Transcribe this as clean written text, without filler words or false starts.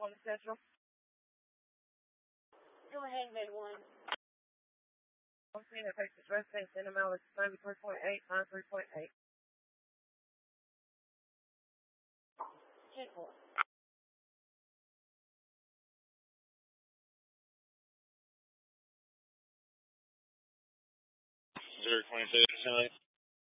1 Central. Go ahead, Mid-1. I'm seeing that patient's resident, send them out at 93.8, 93.8. 10-4. 022,